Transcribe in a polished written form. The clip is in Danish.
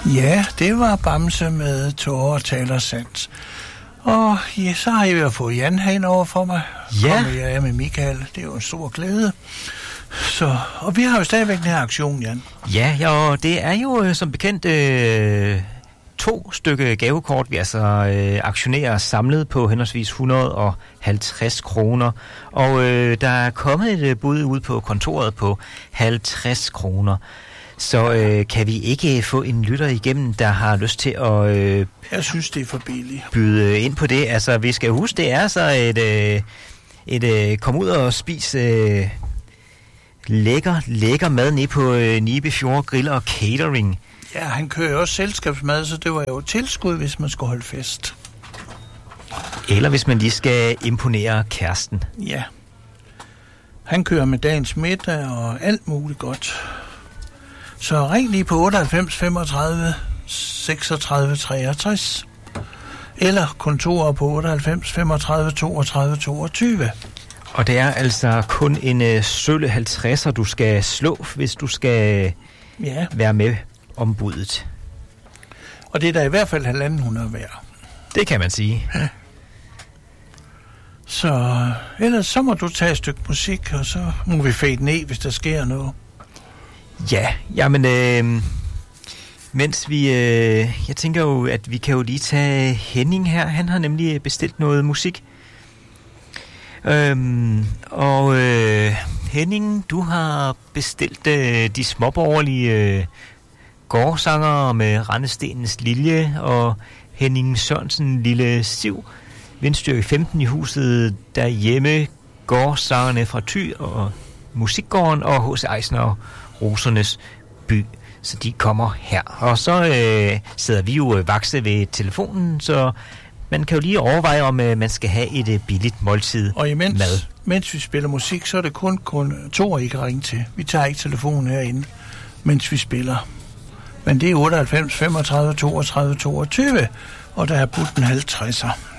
Ja, det var Bamse med Tårer taler sandt. Og ja, så har jeg jo fået Jan hen over for mig. Ja. Og jeg er med Michael. Det er jo en stor glæde. Så, og vi har jo stadigvæk den her aktion, Jan. Ja, og det er jo som bekendt 2 stykker gavekort, vi altså aktionerer samlet på henholdsvis 150 kroner. Og der er kommet et bud ud på kontoret på 50 kroner. Så kan vi ikke få en lytter igennem, der har lyst til at jeg synes, det er for billigt. Byde ind på det. Altså, vi skal huske, det er så et kom ud og spis lækker mad nede på Nibe Fjord Grill og Catering. Ja, han kører også selskabsmad, så det var jo et tilskud, hvis man skulle holde fest. Eller hvis man lige skal imponere kæresten. Ja. Han kører med dagens middag og alt muligt godt. Så ring lige på 98 35 36 63. Eller kontoret på 98 35 32 22. Og det er altså kun en sølle 50'er, du skal slå, hvis du skal være med om budet. Og det er da i hvert fald 1.500 værd. Det kan man sige. Ja. Så ellers så må du tage et stykke musik, og så må vi fade ned, hvis der sker noget. Ja, jamen mens vi, jeg tænker jo, at vi kan jo lige tage Henning her. Han har nemlig bestilt noget musik. Henning, du har bestilt de småborgerlige gårdsanger med Randestenens Lilje og Henning Sørensen Lille Siv. Vindstyrke 15 i huset derhjemme. Gårdsangerne fra Thy og Musikgården og H.C. Eisner Rosernes By. Så de kommer her. Og så sidder vi jo vakse ved telefonen, så man kan jo lige overveje, om man skal have et billigt måltid og mad. Mens vi spiller musik, så er det kun kontor, I kan ringe til. Vi tager ikke telefonen herinde, mens vi spiller. Men det er 98 35 32 22, og der er budt en 50'er.